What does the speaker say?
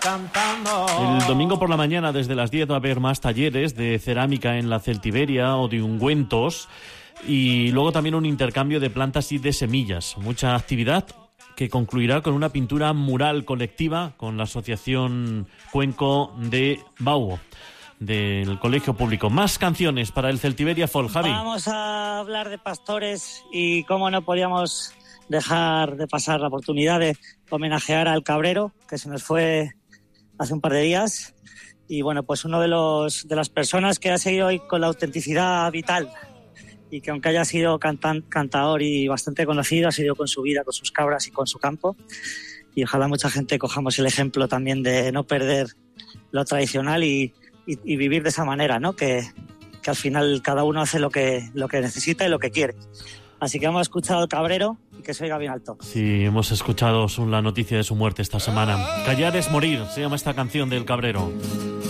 cantando. El domingo por la mañana, desde las 10, va a haber más talleres de cerámica en la Celtiberia o de ungüentos, y luego también un intercambio de plantas y de semillas. Mucha actividad que concluirá con una pintura mural colectiva con la Asociación Cuenco de Bauo, del Colegio Público. Más canciones para el Celtiberia Folk, Javi. Vamos a hablar de pastores y cómo no podíamos dejar de pasar la oportunidad de homenajear al Cabrero, que se nos fue hace un par de días. Y bueno, pues uno de las personas que ha seguido hoy con la autenticidad vital y que aunque haya sido cantador y bastante conocido, ha sido con su vida, con sus cabras y con su campo. Y ojalá mucha gente cojamos el ejemplo también de no perder lo tradicional y vivir de esa manera, ¿no? Que al final cada uno hace lo que necesita y lo que quiere. Así que hemos escuchado al Cabrero y que se oiga bien alto. Sí, hemos escuchado la noticia de su muerte esta semana. Callar es morir, se llama esta canción del Cabrero.